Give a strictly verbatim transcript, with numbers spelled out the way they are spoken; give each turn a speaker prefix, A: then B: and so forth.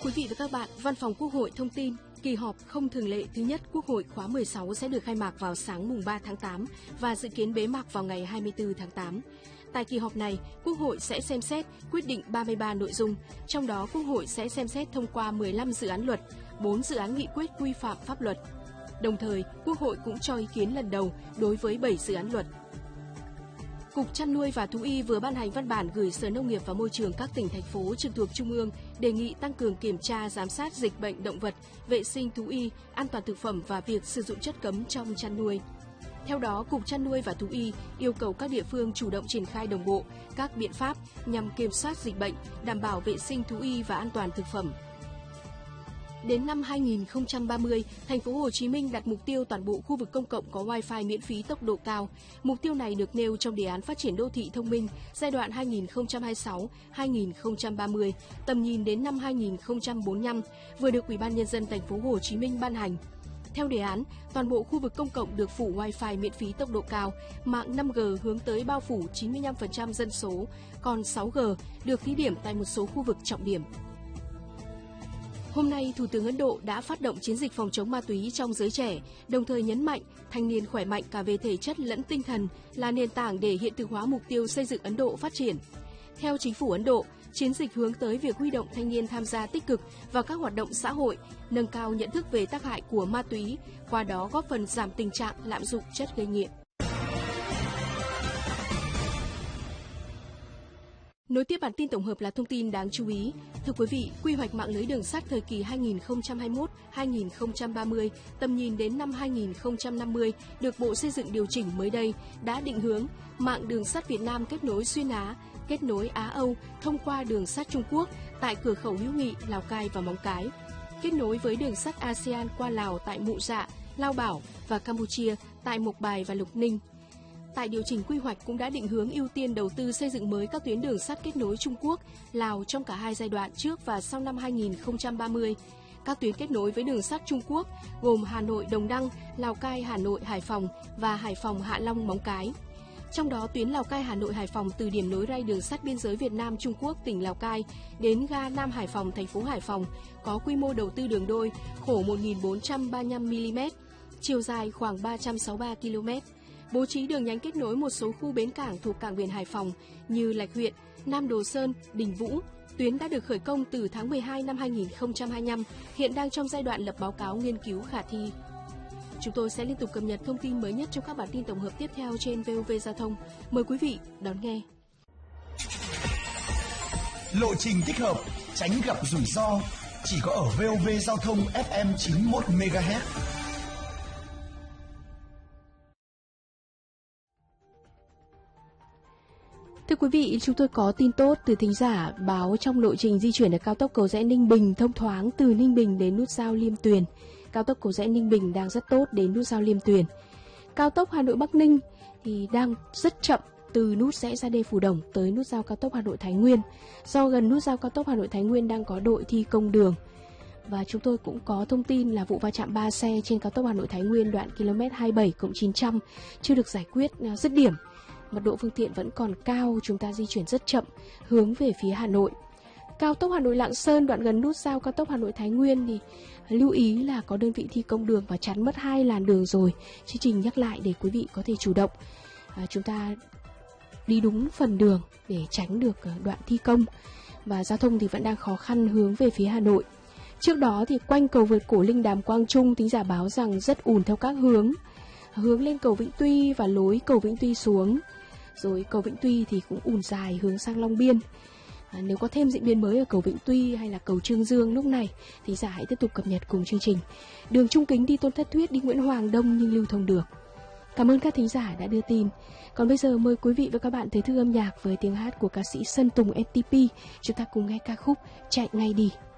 A: quý vị và các bạn, Văn phòng Quốc hội thông tin, kỳ họp không thường lệ thứ nhất Quốc hội khóa mười sáu sẽ được khai mạc vào sáng mùng ba tháng tám và dự kiến bế mạc vào ngày hai mươi tư tháng tám. Tại kỳ họp này, Quốc hội sẽ xem xét quyết định ba mươi ba nội dung, trong đó Quốc hội sẽ xem xét thông qua mười lăm dự án luật, bốn dự án nghị quyết quy phạm pháp luật. Đồng thời, Quốc hội cũng cho ý kiến lần đầu đối với bảy dự án luật. Cục Chăn nuôi và Thú y vừa ban hành văn bản gửi Sở Nông nghiệp và Môi trường các tỉnh, thành phố trực thuộc Trung ương đề nghị tăng cường kiểm tra, giám sát dịch bệnh động vật, vệ sinh thú y, an toàn thực phẩm và việc sử dụng chất cấm trong chăn nuôi. Theo đó, Cục Chăn nuôi và Thú y yêu cầu các địa phương chủ động triển khai đồng bộ các biện pháp nhằm kiểm soát dịch bệnh, đảm bảo vệ sinh thú y và an toàn thực phẩm. Đến năm hai nghìn không trăm ba mươi, thành phố Hồ Chí Minh đặt mục tiêu toàn bộ khu vực công cộng có Wi-Fi miễn phí tốc độ cao. Mục tiêu này được nêu trong đề án phát triển đô thị thông minh giai đoạn hai nghìn không trăm hai mươi sáu đến hai nghìn không trăm ba mươi, tầm nhìn đến năm hai nghìn không trăm bốn mươi lăm, vừa được Ủy ban nhân dân thành phố Hồ Chí Minh ban hành. Theo đề án, toàn bộ khu vực công cộng được phủ Wi-Fi miễn phí tốc độ cao, mạng năm G hướng tới bao phủ chín mươi lăm phần trăm dân số, còn sáu G được thí điểm tại một số khu vực trọng điểm. Hôm nay, Thủ tướng Ấn Độ đã phát động chiến dịch phòng chống ma túy trong giới trẻ, đồng thời nhấn mạnh thanh niên khỏe mạnh cả về thể chất lẫn tinh thần là nền tảng để hiện thực hóa mục tiêu xây dựng Ấn Độ phát triển. Theo chính phủ Ấn Độ, chiến dịch hướng tới việc huy động thanh niên tham gia tích cực vào các hoạt động xã hội, nâng cao nhận thức về tác hại của ma túy, qua đó góp phần giảm tình trạng lạm dụng chất gây nghiện. Nối tiếp bản tin tổng hợp là thông tin đáng chú ý. Thưa quý vị, quy hoạch mạng lưới đường sắt thời kỳ hai nghìn không trăm hai mươi mốt đến hai nghìn không trăm ba mươi, tầm nhìn đến năm hai nghìn không trăm năm mươi được Bộ Xây dựng điều chỉnh mới đây đã định hướng mạng đường sắt Việt Nam kết nối xuyên Á, kết nối Á-Âu thông qua đường sắt Trung Quốc tại cửa khẩu Hữu Nghị, Lào Cai và Móng Cái, kết nối với đường sắt a sê an qua Lào tại Mụ Dạ, Lao Bảo và Campuchia tại Mộc Bài và Lục Ninh. Tại điều chỉnh quy hoạch cũng đã định hướng ưu tiên đầu tư xây dựng mới các tuyến đường sắt kết nối Trung Quốc, Lào trong cả hai giai đoạn trước và sau năm hai nghìn không trăm ba mươi. Các tuyến kết nối với đường sắt Trung Quốc gồm Hà Nội Đồng Đăng, Lào Cai Hà Nội Hải Phòng và Hải Phòng Hạ Long Móng Cái. Trong đó, tuyến Lào Cai Hà Nội Hải Phòng từ điểm nối ray đường sắt biên giới Việt Nam Trung Quốc tỉnh Lào Cai đến ga Nam Hải Phòng thành phố Hải Phòng có quy mô đầu tư đường đôi, khổ một nghìn bốn trăm ba mươi lăm mi-li-mét, chiều dài khoảng ba trăm sáu mươi ba ki lô mét. Bố trí đường nhánh kết nối một số khu bến cảng thuộc cảng biển Hải Phòng như Lạch Huyện, Nam Đồ Sơn, Đình Vũ. Tuyến đã được khởi công từ tháng mười hai năm hai nghìn không trăm hai mươi lăm, hiện đang trong giai đoạn lập báo cáo nghiên cứu khả thi. Chúng tôi sẽ liên tục cập nhật thông tin mới nhất trong các bản tin tổng hợp tiếp theo trên vê o vê Giao thông. Mời quý vị đón nghe.
B: Lộ trình tích hợp, tránh gặp rủi ro, chỉ có ở vê o vê Giao thông ép em chín mươi mốt mê ga héc.
A: Thưa quý vị, chúng tôi có tin tốt từ thính giả báo trong lộ trình di chuyển ở cao tốc Cầu Giẽ Ninh Bình thông thoáng từ Ninh Bình đến nút giao Liêm Tuyền. Cao tốc Cầu Giẽ Ninh Bình đang rất tốt đến nút giao Liêm Tuyền. Cao tốc Hà Nội Bắc Ninh thì đang rất chậm từ nút rẽ Ra Đê Phù Đồng tới nút giao cao tốc Hà Nội Thái Nguyên. Do gần nút giao cao tốc Hà Nội Thái Nguyên đang có đội thi công đường. Và chúng tôi cũng có thông tin là vụ va chạm ba xe trên cao tốc Hà Nội Thái Nguyên đoạn ki lô mét hai mươi bảy cộng chín trăm chưa được giải quyết dứt điểm. Mật độ phương tiện vẫn còn cao, chúng ta di chuyển rất chậm hướng về phía Hà Nội. Cao tốc Hà Nội Lạng Sơn đoạn gần nút giao cao tốc Hà Nội Thái Nguyên thì lưu ý là có đơn vị thi công đường và chắn mất hai làn đường rồi. Chương trình nhắc lại để quý vị có thể chủ động. À, chúng ta đi đúng phần đường để tránh được đoạn thi công. Và giao thông thì vẫn đang khó khăn hướng về phía Hà Nội. Trước đó thì quanh cầu vượt Cổ Linh Đàm Quang Trung, thính giả báo rằng rất ùn theo các hướng. Hướng lên cầu Vĩnh Tuy và lối cầu Vĩnh Tuy xuống. Rồi cầu Vĩnh Tuy thì cũng ùn dài hướng sang Long Biên. À, nếu có thêm diễn biến mới ở cầu Vĩnh Tuy hay là cầu Trương Dương lúc này thì giả hãy tiếp tục cập nhật cùng chương trình. Đường Trung Kính đi Tôn Thất Thuyết đi Nguyễn Hoàng đông nhưng lưu thông được. Cảm ơn các thính giả đã đưa tin. Còn bây giờ mời quý vị và các bạn tới thư âm nhạc với tiếng hát của ca sĩ Sơn Tùng em tê pê. Chúng ta cùng nghe ca khúc Chạy Ngay Đi.